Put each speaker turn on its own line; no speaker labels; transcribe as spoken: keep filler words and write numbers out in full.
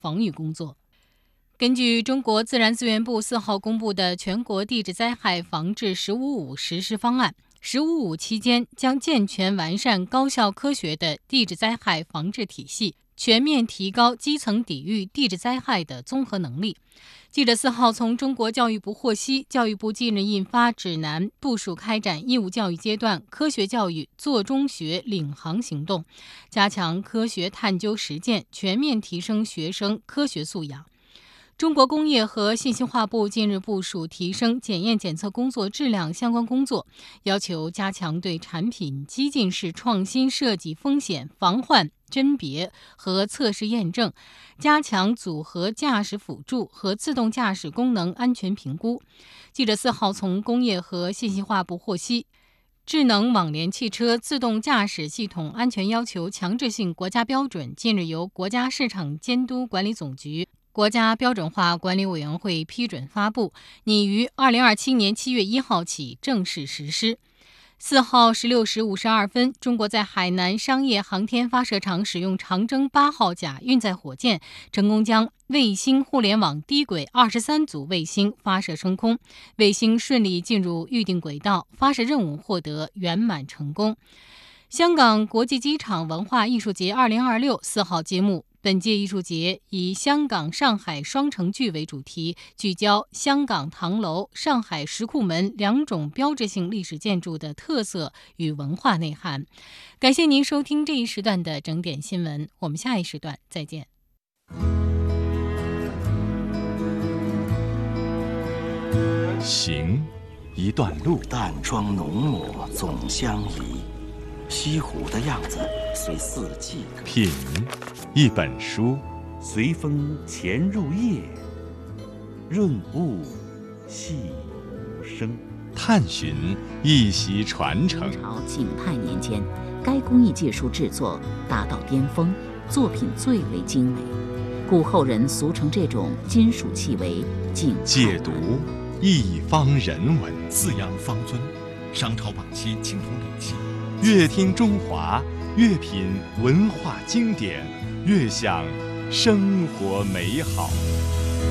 防御工作。根据中国自然资源部四号公布的全国地质灾害防治“十五五”实施方案，“十五五”期间将健全完善高效科学的地质灾害防治体系，全面提高基层抵御地质灾害的综合能力。记者四号从中国教育部获悉，教育部近日印发指南，部署开展义务教育阶段科学教育做中学领航行动，加强科学探究实践，全面提升学生科学素养。中国工业和信息化部近日部署提升检验检测工作质量相关工作，要求加强对产品激进式创新设计风险防患甄别和测试验证，加强组合驾驶辅助和自动驾驶功能安全评估。记者四号从工业和信息化部获悉，智能网联汽车自动驾驶系统安全要求强制性国家标准近日由国家市场监督管理总局国家标准化管理委员会批准发布，拟于二零二七年七月一号起正式实施。四号十六时五十二分，中国在海南商业航天发射场使用长征八号甲运载火箭，成功将卫星互联网低轨二十三组卫星发射升空，卫星顺利进入预定轨道，发射任务获得圆满成功。香港国际机场文化艺术节二零二六四号揭幕。本届艺术节以香港上海双城剧为主题，聚焦香港唐楼、上海石库门两种标志性历史建筑的特色与文化内涵。感谢您收听这一时段的整点新闻，我们下一时段再见。
行一段路，
淡妆浓抹总相宜，西湖的样子随四季。
品一本书，
随风潜入夜，润物细无声。
探寻一席传承。
明朝景泰年间，该工艺技术制作达到巅峰，作品最为精美，故后人俗称这种金属器为景泰。
解读一方人文，
四羊方尊，商朝晚期青铜礼器。
越听中华，越品文化经典，越享生活美好。